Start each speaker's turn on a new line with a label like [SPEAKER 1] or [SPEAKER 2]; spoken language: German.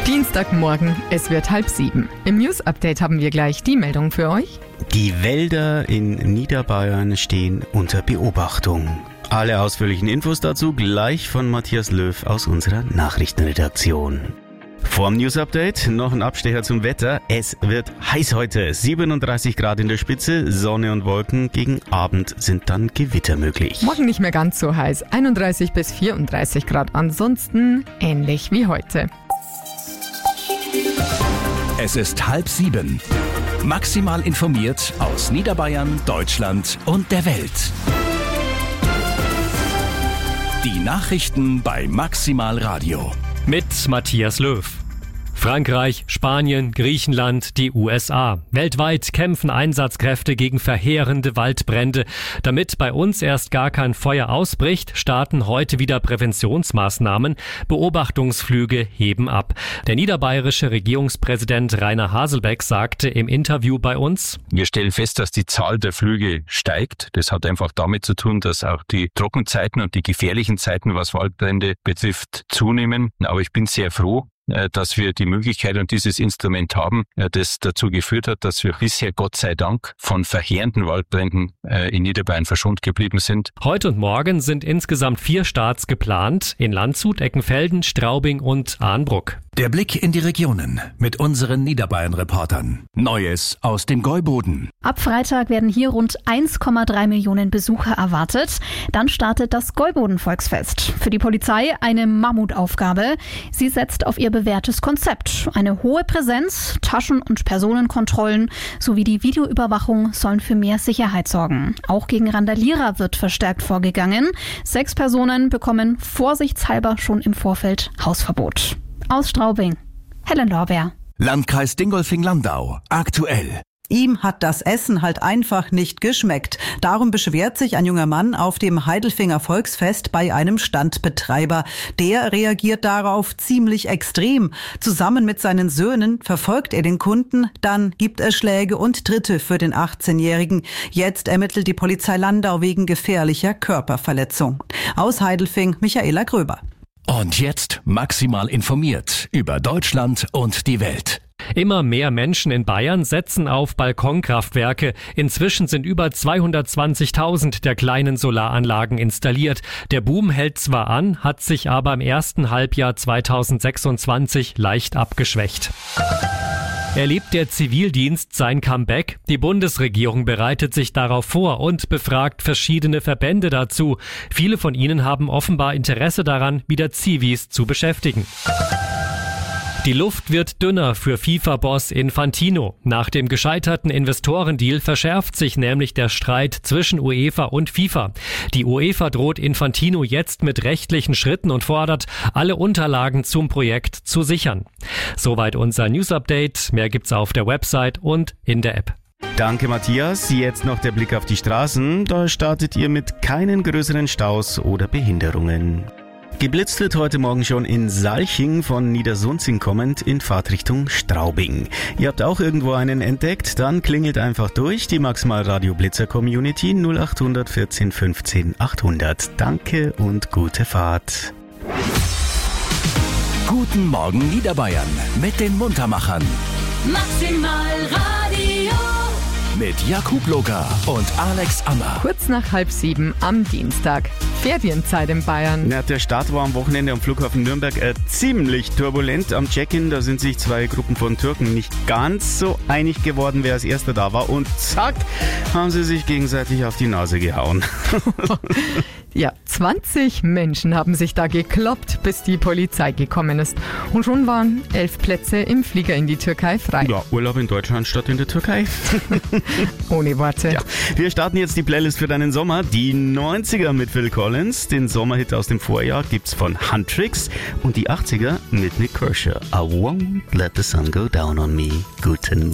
[SPEAKER 1] Dienstagmorgen, es wird 6:30. Im News-Update haben wir gleich die Meldung für euch.
[SPEAKER 2] Die Wälder in Niederbayern stehen unter Beobachtung. Alle ausführlichen Infos dazu gleich von Matthias Löw aus unserer Nachrichtenredaktion. Vorm News-Update noch ein Abstecher zum Wetter. Es wird heiß heute. 37 Grad in der Spitze, Sonne und Wolken. Gegen Abend sind dann Gewitter möglich.
[SPEAKER 1] Morgen nicht mehr ganz so heiß, 31 bis 34 Grad. Ansonsten ähnlich wie heute.
[SPEAKER 3] Es ist 6:30. Maximal informiert aus Niederbayern, Deutschland und der Welt. Die Nachrichten bei Maximal Radio.
[SPEAKER 4] Mit Matthias Löw. Frankreich, Spanien, Griechenland, die USA. Weltweit kämpfen Einsatzkräfte gegen verheerende Waldbrände. Damit bei uns erst gar kein Feuer ausbricht, starten heute wieder Präventionsmaßnahmen. Beobachtungsflüge heben ab. Der niederbayerische Regierungspräsident Rainer Haselbeck sagte im Interview bei uns:
[SPEAKER 5] Wir stellen fest, dass die Zahl der Flüge steigt. Das hat einfach damit zu tun, dass auch die Trockenzeiten und die gefährlichen Zeiten, was Waldbrände betrifft, zunehmen. Aber ich bin sehr froh, dass wir die Möglichkeit und dieses Instrument haben, das dazu geführt hat, dass wir bisher Gott sei Dank von verheerenden Waldbränden in Niederbayern verschont geblieben sind.
[SPEAKER 4] Heute und morgen sind insgesamt 4 Starts geplant, in Landshut, Eckenfelden, Straubing und Arnbruck.
[SPEAKER 3] Der Blick in die Regionen mit unseren Niederbayern-Reportern. Neues aus dem Gäuboden.
[SPEAKER 6] Ab Freitag werden hier rund 1,3 Millionen Besucher erwartet. Dann startet das Gäuboden-Volksfest. Für die Polizei eine Mammutaufgabe. Sie setzt auf ihr bewährtes Konzept. Eine hohe Präsenz, Taschen- und Personenkontrollen sowie die Videoüberwachung sollen für mehr Sicherheit sorgen. Auch gegen Randalierer wird verstärkt vorgegangen. 6 Personen bekommen vorsichtshalber schon im Vorfeld Hausverbot. Aus Straubing, Helen Lorbeer.
[SPEAKER 3] Landkreis Dingolfing-Landau. Aktuell.
[SPEAKER 7] Ihm hat das Essen halt einfach nicht geschmeckt. Darum beschwert sich ein junger Mann auf dem Heidelfinger Volksfest bei einem Standbetreiber. Der reagiert darauf ziemlich extrem. Zusammen mit seinen Söhnen verfolgt er den Kunden, dann gibt es Schläge und Tritte für den 18-Jährigen. Jetzt ermittelt die Polizei Landau wegen gefährlicher Körperverletzung. Aus Heidelfing, Michaela Gröber.
[SPEAKER 3] Und jetzt maximal informiert über Deutschland und die Welt.
[SPEAKER 4] Immer mehr Menschen in Bayern setzen auf Balkonkraftwerke. Inzwischen sind über 220.000 der kleinen Solaranlagen installiert. Der Boom hält zwar an, hat sich aber im ersten Halbjahr 2026 leicht abgeschwächt. Erlebt der Zivildienst sein Comeback? Die Bundesregierung bereitet sich darauf vor und befragt verschiedene Verbände dazu. Viele von ihnen haben offenbar Interesse daran, wieder Zivis zu beschäftigen. Die Luft wird dünner für FIFA-Boss Infantino. Nach dem gescheiterten Investorendeal verschärft sich nämlich der Streit zwischen UEFA und FIFA. Die UEFA droht Infantino jetzt mit rechtlichen Schritten und fordert, alle Unterlagen zum Projekt zu sichern. Soweit unser News-Update. Mehr gibt's auf der Website und in der App.
[SPEAKER 2] Danke Matthias. Jetzt noch der Blick auf die Straßen. Da startet ihr mit keinen größeren Staus oder Behinderungen. Geblitzt wird heute Morgen schon in Salching, von Niedersunzing kommend in Fahrtrichtung Straubing. Ihr habt auch irgendwo einen entdeckt? Dann klingelt einfach durch. Die Maximal Radio Blitzer Community 0800 14 15 800. Danke und gute Fahrt.
[SPEAKER 3] Guten Morgen Niederbayern mit den Muntermachern.
[SPEAKER 8] Maximal Radio.
[SPEAKER 3] Mit Jakub Locker und Alex Ammer.
[SPEAKER 1] Kurz nach 6:30 am Dienstag. Ferienzeit in Bayern.
[SPEAKER 2] Ja, der Start war am Wochenende am Flughafen Nürnberg ziemlich turbulent. Am Check-in, da sind sich 2 Gruppen von Türken nicht ganz so einig geworden, wer als erster da war. Und zack, haben sie sich gegenseitig auf die Nase gehauen.
[SPEAKER 1] Ja, 20 Menschen haben sich da gekloppt, bis die Polizei gekommen ist. Und schon waren 11 Plätze im Flieger in die Türkei frei.
[SPEAKER 2] Ja, Urlaub in Deutschland statt in der Türkei.
[SPEAKER 1] Ohne Worte.
[SPEAKER 2] Ja, wir starten jetzt die Playlist für deinen Sommer. Die 90er mit Phil Collins. Den Sommerhit aus dem Vorjahr gibt's von Huntrix. Und die 80er mit Nick Kershaw. I won't let the sun go down on me. Guten Morgen.